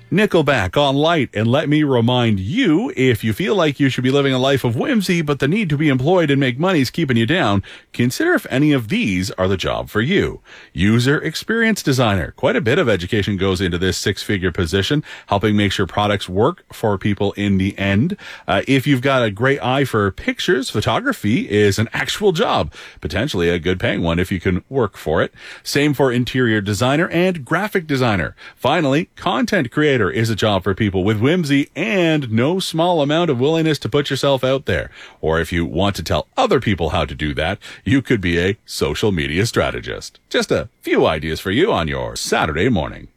Nickelback on Light, and let me remind you, if you feel like you should be living a life of whimsy, but the need to be employed and make money is keeping you down, consider if any of these are the job for you. User experience designer. Quite a bit of education goes into this six-figure position, helping make sure products work for people in the end. If you've got a great eye for pictures, photography is an actual job, potentially a good paying one if you can work for it. Same for interior designer and graphic designer. Finally, content creator is a job for people with whimsy and no small amount of willingness to put yourself out there. Or if you want to tell other people how to do that, you could be a social media strategist. Just a few ideas for you on your Saturday morning.